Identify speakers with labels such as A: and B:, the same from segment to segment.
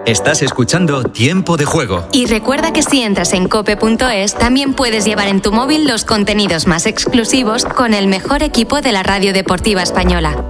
A: Estás escuchando Tiempo de Juego.
B: Y recuerda que si entras en cope.es, también puedes llevar en tu móvil los contenidos más exclusivos con el mejor equipo de la radio deportiva española.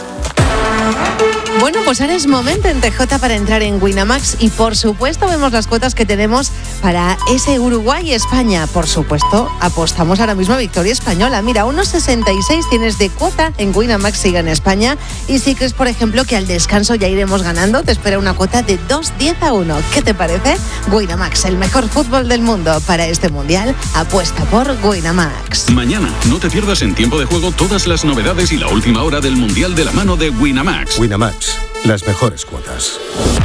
C: Bueno, pues ahora es momento en TJ para entrar en Winamax y por supuesto vemos las cuotas que tenemos para ese Uruguay-España. Por supuesto, apostamos ahora mismo a victoria española. Mira, 1,66 tienes de cuota en Winamax si gana España. Y si crees, por ejemplo, que al descanso ya iremos ganando, te espera una cuota de 2,10-1. ¿Qué te parece? Winamax, el mejor fútbol del mundo. Para este Mundial, apuesta por Winamax.
D: Mañana, no te pierdas en Tiempo de Juego todas las novedades y la última hora del Mundial de la mano de Winamax.
E: Winamax, las mejores cuotas.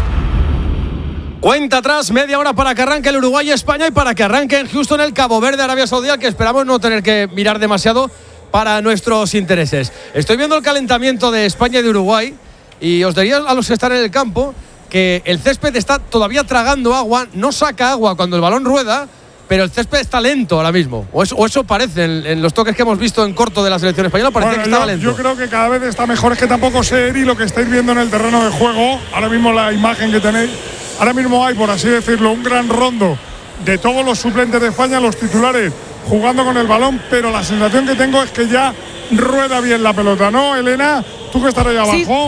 F: Cuenta atrás, media hora para que arranque el Uruguay-España y para que arranque en Houston el Cabo Verde, Arabia Saudí, que esperamos no tener que mirar demasiado para nuestros intereses. Estoy viendo el calentamiento de España y de Uruguay y os diría a los que están en el campo que el césped está todavía tragando agua, no saca agua cuando el balón rueda, pero el césped está lento ahora mismo, o eso parece en los toques que hemos visto en corto de la selección española, parece que estaba lento.
G: Yo creo que cada vez está mejor, es que tampoco sé, Eri, lo que estáis viendo en el terreno de juego, ahora mismo la imagen que tenéis, ahora mismo hay, por así decirlo, un gran rondo de todos los suplentes de España, los titulares jugando con el balón, pero la sensación que tengo es que ya rueda bien la pelota, ¿no, Elena? ¿Tú que estás ahí abajo?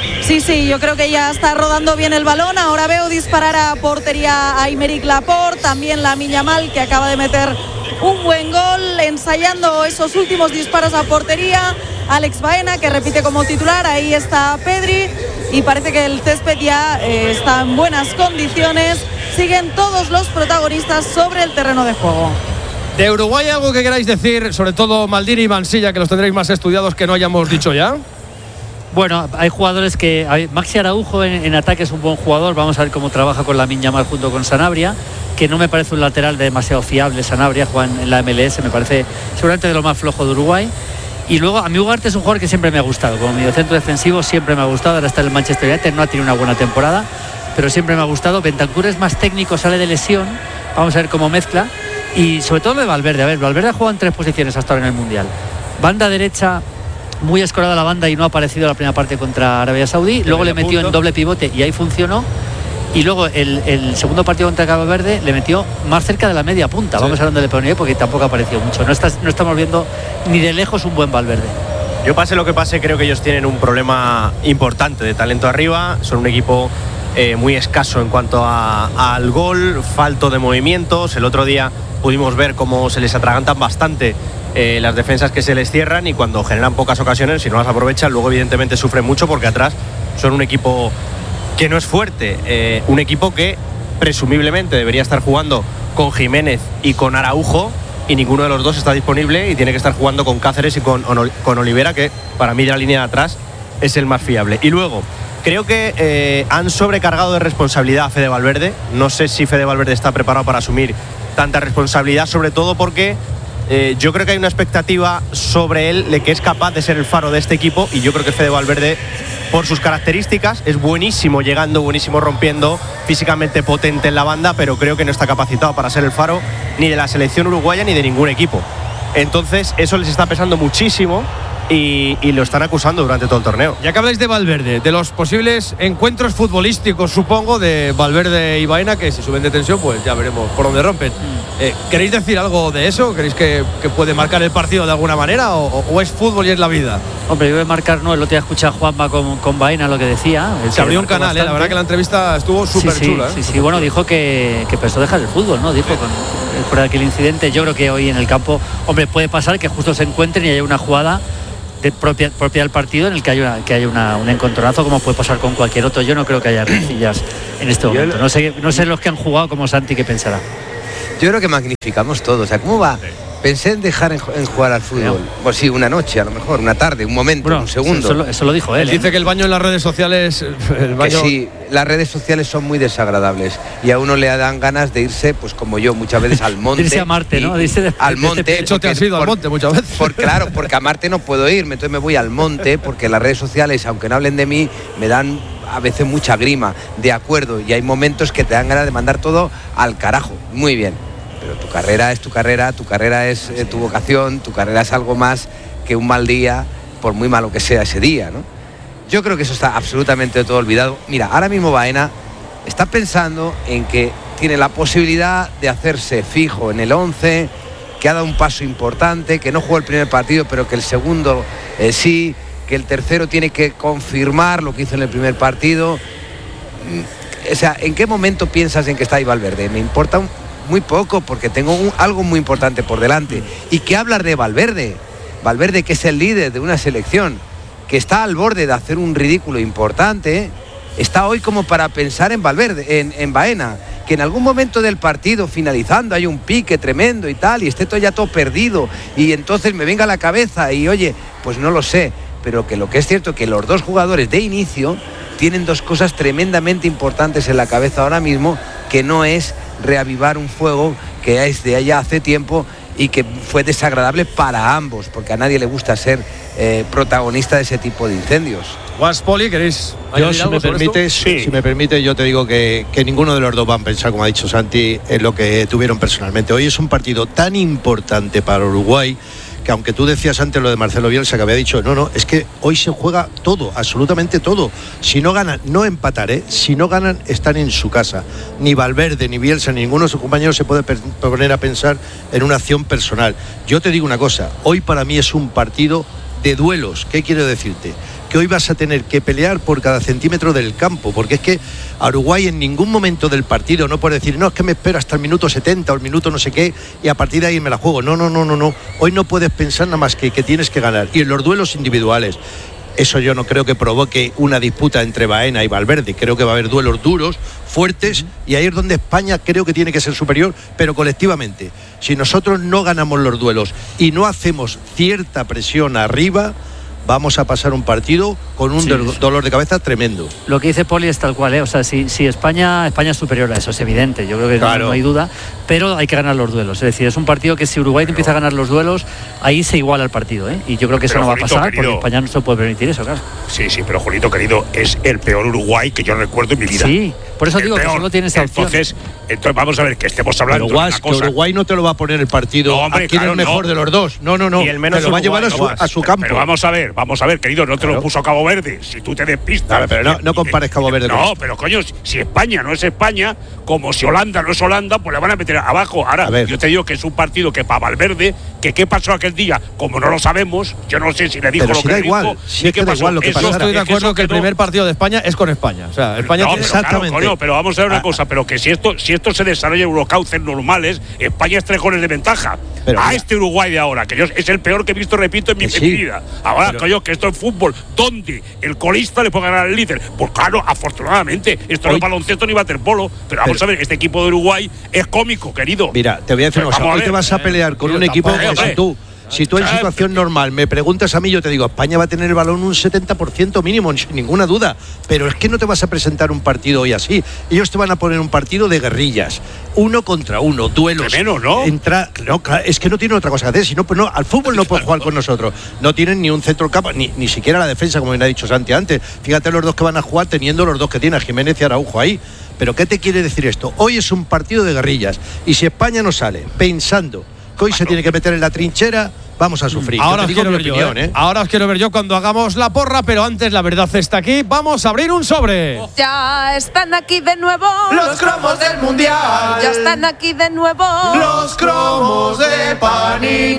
H: Sí, yo creo que ya está rodando bien el balón. Ahora veo disparar a portería a Aymeric Laporte, también Lamine Yamal, que acaba de meter un buen gol, ensayando esos últimos disparos a portería. Alex Baena, que repite como titular, ahí está Pedri, y parece que el césped ya está en buenas condiciones. Siguen todos los protagonistas sobre el terreno de juego.
F: ¿De Uruguay algo que queráis decir, sobre todo Maldini y Mansilla, que los tendréis más estudiados que no hayamos dicho ya?
I: Bueno, hay jugadores que... Maxi Araujo en ataque es un buen jugador. Vamos a ver cómo trabaja con Lamine Yamal junto con Sanabria, que no me parece un lateral demasiado fiable. Sanabria juega en la MLS, me parece seguramente de lo más flojo de Uruguay. Y luego a mí Ugarte es un jugador que siempre me ha gustado. Como mediocentro defensivo siempre me ha gustado. Ahora está en el Manchester United, no ha tenido una buena temporada, pero siempre me ha gustado. Bentancur es más técnico, sale de lesión. Vamos a ver cómo mezcla. Y sobre todo lo de Valverde. A ver, Valverde ha jugado en 3 posiciones hasta ahora en el Mundial. Banda derecha, muy escorada la banda y no ha aparecido la primera parte contra Arabia Saudí. Luego le metió en doble pivote y ahí funcionó. Y luego el segundo partido contra Cabo Verde le metió más cerca de la media punta. Sí. Vamos a hablar de Lepeonier porque tampoco ha aparecido mucho. No estamos viendo ni de lejos un buen Valverde.
J: Yo pase lo que pase, creo que ellos tienen un problema importante de talento arriba. Son un equipo muy escaso en cuanto al gol, falto de movimientos. El otro día pudimos ver cómo se les atragantan bastante las defensas que se les cierran, y cuando generan pocas ocasiones, si no las aprovechan, luego evidentemente sufren mucho porque atrás son un equipo que no es fuerte, un equipo que presumiblemente debería estar jugando con Jiménez y con Araujo, y ninguno de los dos está disponible y tiene que estar jugando con Cáceres y con Olivera, que para mí de la línea de atrás es el más fiable. Y luego creo que han sobrecargado de responsabilidad a Fede Valverde. No sé si Fede Valverde está preparado para asumir tanta responsabilidad, sobre todo porque yo creo que hay una expectativa sobre él de que es capaz de ser el faro de este equipo, y yo creo que Fede Valverde, por sus características, es buenísimo llegando, buenísimo rompiendo, físicamente potente en la banda, pero creo que no está capacitado para ser el faro ni de la selección uruguaya ni de ningún equipo. Entonces eso les está pesando muchísimo y lo están acusando durante todo el torneo.
F: Ya que habláis de Valverde, de los posibles encuentros futbolísticos, supongo, de Valverde y Baena, que si suben de tensión, pues ya veremos por dónde rompen. ¿Queréis decir algo de eso? ¿Queréis que puede marcar el partido de alguna manera o es fútbol y es la vida?
I: Hombre, yo voy a marcar, no, el otro día escuché a Juanma con Baena lo que decía.
F: Se abrió un canal, la verdad que la entrevista estuvo súper chula.
I: Sí, bueno, dijo que pensó dejar el fútbol, ¿no? Dijo por aquel incidente. Yo creo que hoy en el campo, hombre, puede pasar que justo se encuentren y haya una jugada propia del partido en el que haya un encontronazo, como puede pasar con cualquier otro. Yo no creo que haya rencillas en este momento. No sé los que han jugado como Santi, ¿qué pensará?
K: Yo creo que magnificamos todo. O sea, ¿cómo va? Pensé en dejar en jugar al fútbol. Pues sí, una noche, a lo mejor, una tarde, un momento, un segundo.
I: Eso lo dijo él.
F: Dice que el baño en las redes sociales...
K: Que sí, las redes sociales son muy desagradables y a uno le dan ganas de irse, pues como yo, muchas veces al monte.
I: Irse a Marte, ¿no?
K: Al monte.
F: De hecho, te has ido al monte muchas veces.
K: Claro, porque a Marte no puedo irme, entonces me voy al monte, porque las redes sociales, aunque no hablen de mí, me dan a veces mucha grima, de acuerdo, y hay momentos que te dan ganas de mandar todo al carajo. Muy bien. Pero tu carrera es tu carrera es tu vocación, tu carrera es algo más que un mal día, por muy malo que sea ese día, ¿no? Yo creo que eso está absolutamente todo olvidado. Mira, ahora mismo Baena está pensando en que tiene la posibilidad de hacerse fijo en el 11, que ha dado un paso importante, que no jugó el primer partido, pero que el segundo sí, que el tercero tiene que confirmar lo que hizo en el primer partido. O sea, ¿en qué momento piensas en que está ahí Valverde? Me importa muy poco, porque tengo algo muy importante por delante. ¿Y qué hablar de Valverde? Valverde, que es el líder de una selección, que está al borde de hacer un ridículo importante, está hoy como para pensar en Valverde, en Baena, que en algún momento del partido, finalizando, hay un pique tremendo y tal, y esté todo ya todo perdido, y entonces me venga a la cabeza y oye, pues no lo sé, pero que lo que es cierto es que los dos jugadores de inicio tienen dos cosas tremendamente importantes en la cabeza ahora mismo, que no es reavivar un fuego que es de allá hace tiempo y que fue desagradable para ambos, porque a nadie le gusta ser protagonista de ese tipo de incendios.
F: Guaspoli, ¿queréis?
L: Yo, si me permite, yo te digo que ninguno de los dos van a pensar, como ha dicho Santi, en lo que tuvieron personalmente. Hoy es un partido tan importante para Uruguay, que aunque tú decías antes lo de Marcelo Bielsa, que había dicho, no, es que hoy se juega todo, absolutamente todo. Si no ganan, no empatar, si no ganan, están en su casa. Ni Valverde, ni Bielsa, ni ninguno de sus compañeros se puede poner a pensar en una acción personal. Yo te digo una cosa, hoy para mí es un partido de duelos. ¿Qué quiero decirte? Que hoy vas a tener que pelear por cada centímetro del campo, porque es que a Uruguay en ningún momento del partido no puede decir, no, es que me espero hasta el minuto 70 o el minuto no sé qué y a partir de ahí me la juego. No. Hoy no puedes pensar nada más que tienes que ganar. Y en los duelos individuales, eso yo no creo que provoque una disputa entre Baena y Valverde. Creo que va a haber duelos duros, fuertes, y ahí es donde España creo que tiene que ser superior, pero colectivamente. Si nosotros no ganamos los duelos y no hacemos cierta presión arriba, vamos a pasar un partido con un dolor de cabeza tremendo.
I: Lo que dice Poli es tal cual, o sea, si España es superior a eso, es evidente, yo creo que claro, no hay duda, pero hay que ganar los duelos, es decir, es un partido que si Uruguay empieza a ganar los duelos, ahí se iguala el partido, y yo creo que eso no va a pasar, querido, porque España no se puede permitir eso, claro.
M: Sí, pero Julito, querido, es el peor Uruguay que yo recuerdo en mi vida.
I: Sí, por eso digo peor, que solo tiene esa opción.
M: Entonces vamos a ver, que estemos hablando
L: pero, de una cosa. Que Uruguay no te lo va a poner el partido, hombre, aquí claro, el mejor de los dos, no,
J: y el menos
L: te lo va a llevar a su campo.
M: Pero vamos a ver, querido, no te lo puso Cabo Verde, si tú te despistas.
L: Claro, pero no compares Cabo Verde con esto.
M: Pero coño, si España no es España, como si Holanda no es Holanda, pues la van a meter abajo. Ahora, yo te digo que es un partido que para Valverde, que qué pasó aquel día, como no lo sabemos, yo no sé si le dijo
L: pero
M: lo
L: si
M: que
L: da
M: le
L: igual,
M: dijo.
L: Si es que da igual lo que pasara.
F: Yo estoy de acuerdo que el primer partido de España es con España. O sea, España tiene...
L: Exactamente.
M: Claro, coño, pero vamos a ver una cosa, pero que si esto se desarrolla en unos cauces normales, España es 3 goles de ventaja. Pero a este Uruguay de ahora, que yo es el peor que he visto, repito, en mi vida. Ahora, coño, que esto es fútbol, ¿dónde el colista le puede ganar al líder? Pues claro, afortunadamente, esto no es baloncesto ni waterpolo, pero vamos a ver, este equipo de Uruguay es cómico, querido.
L: Mira, te voy a decir una cosa, hoy te vas a pelear con un equipo que si tú en situación normal me preguntas a mí, yo te digo, España va a tener el balón un 70% mínimo, sin ninguna duda, pero es que no te vas a presentar un partido hoy así. Ellos te van a poner un partido de guerrillas, 1 contra 1, duelos.
M: Menos, ¿no?
L: Es que no tienen otra cosa que hacer, si no, pues no, al fútbol no pueden jugar con nosotros. No tienen ni un centro campo, ni siquiera la defensa, como bien ha dicho Santi antes. Fíjate los dos que van a jugar teniendo los dos que tiene, Jiménez y Araujo ahí. Pero ¿qué te quiere decir esto? Hoy es un partido de guerrillas, y si España no sale pensando que hoy se tiene que meter en la trinchera, vamos a sufrir.
F: Ahora os quiero ver yo, Ahora os quiero ver yo cuando hagamos la porra, pero antes la verdad está aquí. Vamos a abrir un sobre.
H: Ya están aquí de nuevo
N: los cromos del Mundial.
H: Ya están aquí de nuevo
N: los cromos de Panini.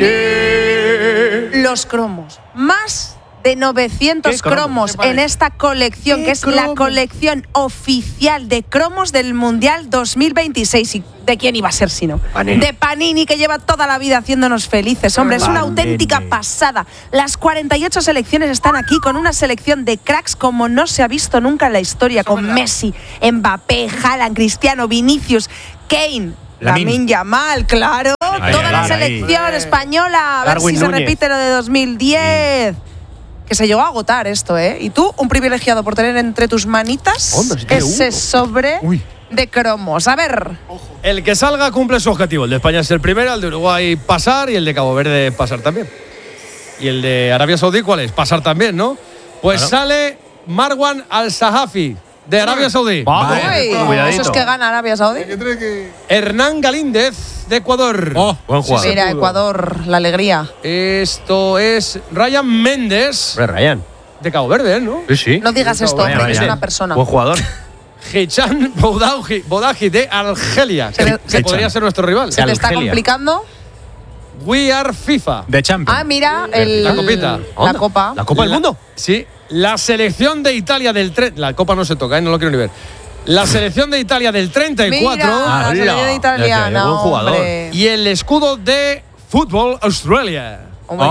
H: Los cromos. Más de 900 cromos en esta colección, que es la colección oficial de cromos del Mundial 2026. ¿Y de quién iba a ser sino? De Panini, que lleva toda la vida haciéndonos felices. Hombre, es una auténtica pasada. Las 48 selecciones están aquí, con una selección de cracks como no se ha visto nunca en la historia, con Messi, Mbappé, Haaland, Cristiano, Vinicius, Kane, Lamine Yamal, claro. Toda la selección española. A ver si se repite lo de 2010. Que se llegó a agotar esto, Y tú, un privilegiado por tener entre tus manitas ese sobre de cromos. A ver.
F: El que salga cumple su objetivo. El de España es el primero, el de Uruguay pasar y el de Cabo Verde pasar también. ¿Y el de Arabia Saudí cuál es? Pasar también, ¿no? Pues sale Marwan Al-Sahafi, de Arabia Saudí.
H: Eso es que gana Arabia Saudí.
F: Hernán Galíndez, de Ecuador.
L: Buen jugador.
H: Mira, Ecuador, la alegría.
F: Esto es Ryan Méndez.
J: Ryan.
F: De Cabo Verde, ¿no?
J: Sí.
H: No digas esto, hombre, que es una persona.
J: Buen jugador.
F: Hicham Boudaoui de Argelia, que podría ser nuestro rival.
O: ¿Se te está complicando?
F: We Are FIFA.
P: De Champions.
O: Ah, mira,
F: la copita.
O: La Copa.
J: ¿La Copa del Mundo?
F: Sí, la selección de Italia del... La Copa no se toca, no lo quiero ni ver. La selección de Italia del 34.
O: Mira, la selección italiana,
J: buen jugador.
O: hombre.
F: Y el escudo de fútbol Australia.
O: Bueno,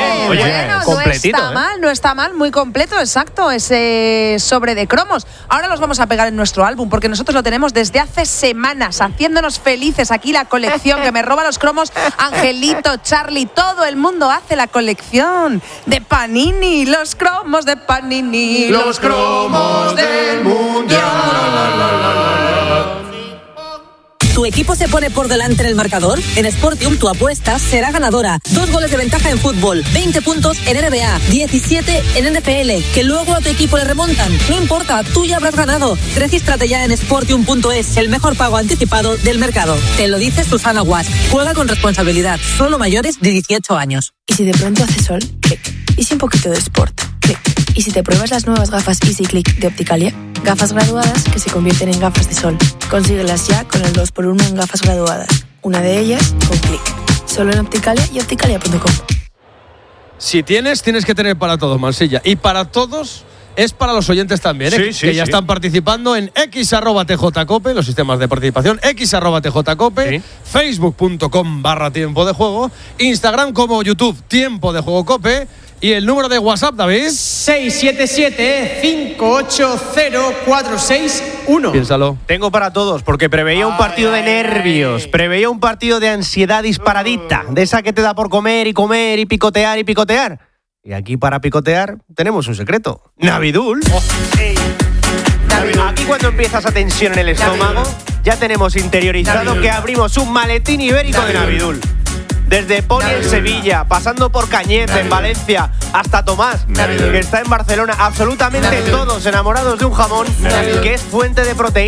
O: no está mal, muy completo, exacto, ese sobre de cromos. Ahora los vamos a pegar en nuestro álbum, porque nosotros lo tenemos desde hace semanas, haciéndonos felices. Aquí la colección que me roba los cromos, Angelito, Charlie, todo el mundo hace la colección de Panini, los cromos de Panini,
N: los cromos del mundial.
Q: ¿Tu equipo se pone por delante en el marcador? En Sportium tu apuesta será ganadora. 2 goles de ventaja en fútbol, 20 puntos en NBA, 17 en NFL, que luego a tu equipo le remontan. No importa, tú ya habrás ganado. Regístrate ya en Sportium.es, el mejor pago anticipado del mercado. Te lo dice Susana Guas. Juega con responsabilidad. Solo mayores de 18 años.
R: ¿Y si de pronto hace sol? Clic. ¿Y si un poquito de sport? Clic. ¿Y si te pruebas las nuevas gafas Easy Click de Opticalia? Gafas graduadas que se convierten en gafas de sol. Consíguelas ya con el 2x1 en gafas graduadas. Una de ellas con Click. Solo en Opticalia y opticalia.com.
F: Si tienes que tener para todos, Mansilla. Y para todos es para los oyentes también, ¿eh?
J: Sí,
F: que ya están participando en x@tjcope, los sistemas de participación, x@tjcope, facebook.com/tiempo de juego, Instagram como YouTube, Tiempo de Juego Cope. Y el número de WhatsApp, David.
J: 677-580-461.
F: Piénsalo.
J: Tengo para todos, porque preveía un partido de nervios, preveía un partido de ansiedad disparadita, de esa que te da por comer y picotear y picotear. Y aquí para picotear tenemos un secreto. Navidul. Aquí cuando empieza esa tensión en el estómago, ya tenemos interiorizado que abrimos un maletín ibérico de Navidul. Desde Poli en Sevilla, pasando por Cañete en Valencia, hasta Tomás, que está en Barcelona, absolutamente todos enamorados de un jamón que es fuente de proteína.